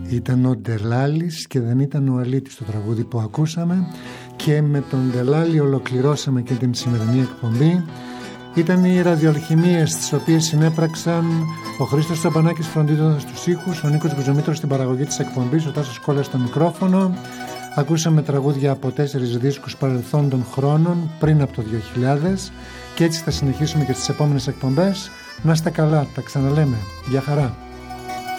Ήταν ο Ντελάλης και δεν ήταν ο Αλήτης το τραγούδι που ακούσαμε, και με τον Ντελάλη ολοκληρώσαμε και την σημερινή εκπομπή. Ήταν οι ραδιοαλχημίες τις οποίες συνέπραξαν ο Χρήστος Τσαπανάκης φροντίζοντας τους ήχους, ο Νίκος Γκουζομήτρος στην παραγωγή της εκπομπής, ο Τάσος Κόλλας στο μικρόφωνο. Ακούσαμε τραγούδια από 4 δίσκους παρελθόντων χρόνων πριν από το 2000 και έτσι θα συνεχίσουμε και στις επόμενες εκπομπές. Να είστε καλά, τα ξαναλέμε. Γεια χαρά.